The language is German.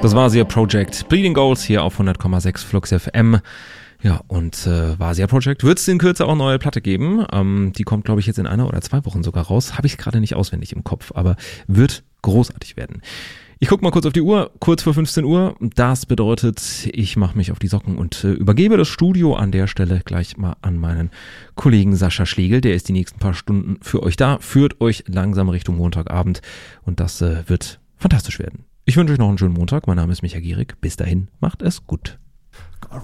Das war Vasia Project Bleeding Goals hier auf 100,6 Flux FM. Ja, und Vasia Project wird es in Kürze auch eine neue Platte geben. Die kommt, glaube ich, jetzt in 1 oder 2 Wochen sogar raus. Habe ich gerade nicht auswendig im Kopf, aber wird großartig werden. Ich gucke mal kurz auf die Uhr, kurz vor 15 Uhr. Das bedeutet, ich mache mich auf die Socken und übergebe das Studio an der Stelle gleich mal an meinen Kollegen Sascha Schlegel. Der ist die nächsten paar Stunden für euch da, führt euch langsam Richtung Montagabend und das wird fantastisch werden. Ich wünsche euch noch einen schönen Montag. Mein Name ist Micha Gierig. Bis dahin, macht es gut. Got